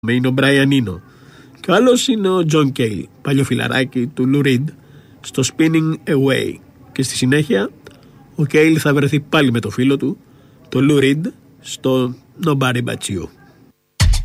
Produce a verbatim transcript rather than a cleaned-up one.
Είναι ο Μπράιαν Ίνο. Και ο άλλος είναι ο Τζον Κέιλ, παλιό φιλαράκι του Λου Ριντ, στο Spinning Away. Και στη συνέχεια ο Κέιλ θα βρεθεί πάλι με το φίλο του, το Λου Ριντ, στο Nobody But You.